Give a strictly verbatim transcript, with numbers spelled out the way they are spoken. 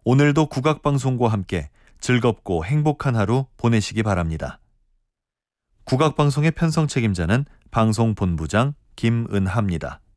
오늘도 국악방송과 함께 즐겁고 행복한 하루 보내시기 바랍니다. 국악방송의 편성 책임자는 방송본부장 김은하입니다.